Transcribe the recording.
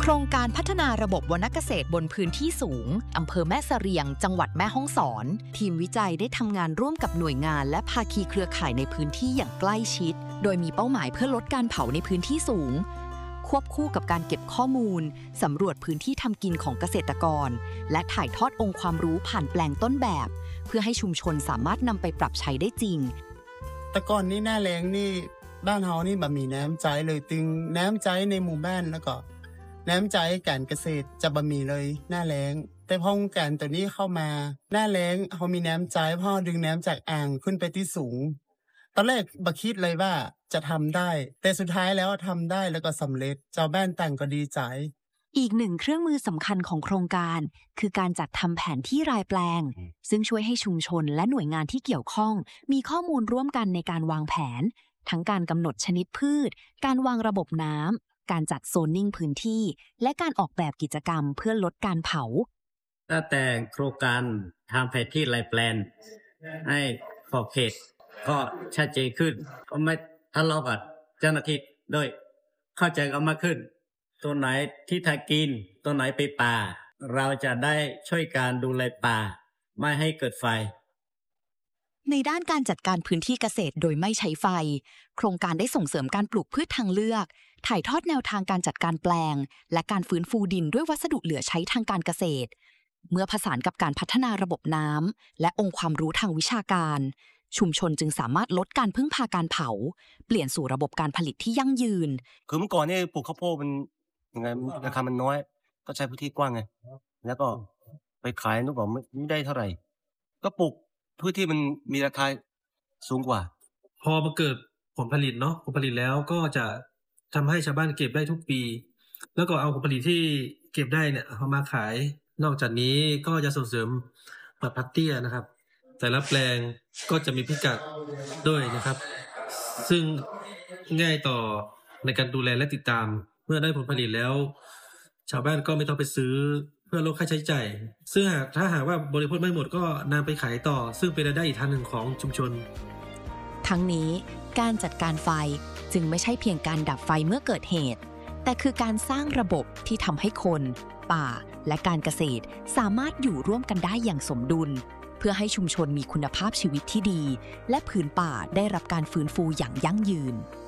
ครงการพัฒนาระบบวรรณเกษตรบนพื้นที่สูงอำเภอแม่เสรียงจังหวัดแม่ฮ่องสอนทีมวิจัยได้ทำงานร่วมกับหน่วยงานและภาคีเครือข่ายในพื้นที่อย่างใกล้ชิดโดยมีเป้าหมายเพื่อลดการเผาในพื้นที่สูงควบคู่กับการเก็บข้อมูลสำรวจพื้นที่ทำกินของเกษตรกรและถ่ายทอดองค์ความรู้ผ่านแปลงต้นแบบเพื่อให้ชุมชนสามารถนำไปปรับใช้ได้จริงแต่ก่อนนี้หน้าแล้งนี่บ้านเฮานี่บ่มีน้ำใจเลยตึงน้ำใจในหมู่บ้านแล้วก็น้ำใจการเกษตรจะบ่มีเลยหน้าแล้งแต่พอโครงการตัวนี้เข้ามาหน้าแล้งเฮามีน้ำใจพอดึงน้ำจากอ่างขึ้นไปที่สูงตอนแรกบ่คิดเลยว่าจะทำได้แต่สุดท้ายแล้วทำได้แล้วก็สำเร็จชาวบ้านต่างก็ดีใจอีกหนึ่งเครื่องมือสำคัญของโครงการคือการจัดทำแผนที่รายแปลงซึ่งช่วยให้ชุมชนและหน่วยงานที่เกี่ยวข้องมีข้อมูลร่วมกันในการวางแผนทั้งการกำหนดชนิดพืชการวางระบบน้ำการจัดโซนนิ่งพื้นที่และการออกแบบกิจกรรมเพื่อลดการเผาตั้งแต่โครงการทำแผนที่รายแปลงให้ขอบเขตก็ชัดเจนขึ้นก็ไม่ทะเลาะกับเจ้าหน้าที่ด้วยเข้าใจกันมากขึ้นตัวไหนที่ทากินตัวไหนไปป่าเราจะได้ช่วยการดูแลป่าไม่ให้เกิดไฟในด้านการจัดการพื้นที่เกษตรโดยไม่ใช้ไฟโครงการได้ส่งเสริมการปลูกพืชทางเลือกถ่ายทอดแนวทางการจัดการแปลงและการฟื้นฟูดินด้วยวัสดุเหลือใช้ทางการเกษตรเมื่อผสานกับการพัฒนาระบบน้ำและองค์ความรู้ทางวิชาการชุมชนจึงสามารถลดการพึ่งพาการเผาเปลี่ยนสู่ระบบการผลิตที่ยั่งยืนคือเมื่อก่อนนี่ปลูกข้าวโพดมันยังไงราคามันน้อยก็ใช้พื้นที่กว้างไงแล้วก็ไปขายนึกว่าไม่ได้เท่าไหร่ก็ปลูกพืชที่มันมีราคาสูงกว่าพอมาเกิดผลผลิตเนาะผลผลิตแล้วก็จะทำให้ชาวบ้านเก็บได้ทุกปีแล้วก็เอาผลผลิตที่เก็บได้เนี่ยเอามาขายนอกจากนี้ก็จะส่งเสริมปรับพัดเตี้ยนะครับแต่ละแปลงก็จะมีพิกัดด้วยนะครับซึ่งง่ายต่อในการดูแลและติดตามเมื่อได้ผลผลิตแล้วชาวบ้านก็ไม่ต้องไปซื้อเพื่อลดค่าใช้จ่ายซึ่งถ้าหากว่าบริโภคไม่หมดก็นำไปขายต่อซึ่งเป็นรายได้อีกทางหนึ่งของชุมชนทั้งนี้การจัดการไฟจึงไม่ใช่เพียงการดับไฟเมื่อเกิดเหตุแต่คือการสร้างระบบที่ทำให้คนป่าและการเกษตรสามารถอยู่ร่วมกันได้อย่างสมดุลเพื่อให้ชุมชนมีคุณภาพชีวิตที่ดีและผืนป่าได้รับการฟื้นฟูอย่างยั่งยืน